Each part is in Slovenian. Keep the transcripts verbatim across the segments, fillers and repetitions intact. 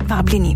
vabljeni.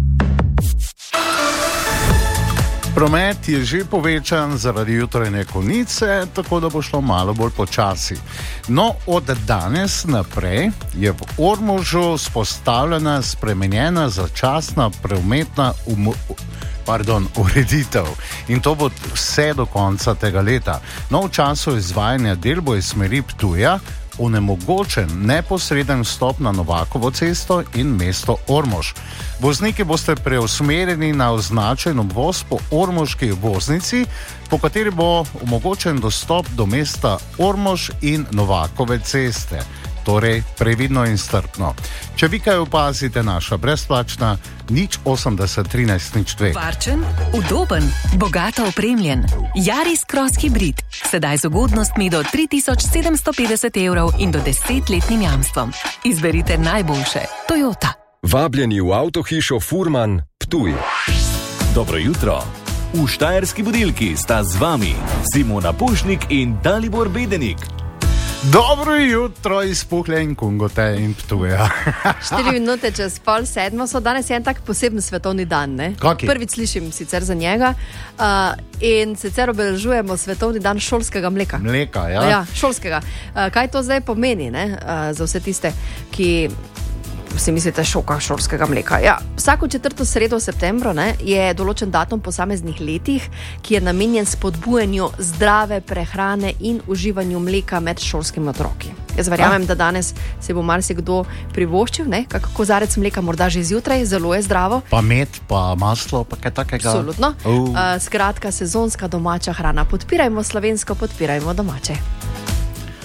Promet je že povečan zaradi jutranje konice, tako da bo šlo malo bolj počasi. No, od danes naprej je v Ormožu vzpostavljena spremenjena začasna prometna um, pardon, ureditev in to bo vse do konca tega leta. No, v času izvajanja del bo iz smeri Ptuja onemogočen neposreden vstop na Novakovo cesto in mesto Ormož. Vozniki boste preusmerjeni na označen obvoz po ormoški obvoznici, po kateri bo omogočen dostop do mesta Ormož in Novakove ceste. Torej, previdno in strpno. Če vi kaj opazite, naša brezplačna nič osemdeset trinajst nič dve. Varčen, udoben, bogato opremljen. Yaris Cross Hybrid. Sedaj z ugodnostmi do tri tisoč sedemsto petdeset evrov in do desetletnim jamstvom. Izberite najboljše. Toyota. Vabljeni v avtohišo Furman, Ptuj. Dobro jutro. V Štajerski budilki sta z vami Simona Pušnik in Dalibor Bedenik. Dobro jutro iz Puhlja in Kungote in Ptuja. Štiri minute čez pol sedmo so danes en tak poseben svetovni dan, ne? Kaki? Prvič slišim sicer za njega uh, in sicer obeležujemo svetovni dan šolskega mleka. Mleka, ja. Ja, šolskega. Uh, kaj to zdaj pomeni, ne? Uh, za vse tiste, ki si mislite šoka šolskega mleka. Ja, vsako četrto sredo v septembru ne, je določen datum po posameznih letih, ki je namenjen spodbujanju zdrave prehrane in uživanju mleka med šolskimi otroki. Jaz verjamem, da danes se bo marsikdo privoščil, ne, kak kozarec mleka, morda že zjutraj, zelo je zdravo. Pa med, pa maslo, pa kaj takega. Absolutno. Uh. Uh, skratka, sezonska domača hrana. Podpirajmo slovensko, podpirajmo domače.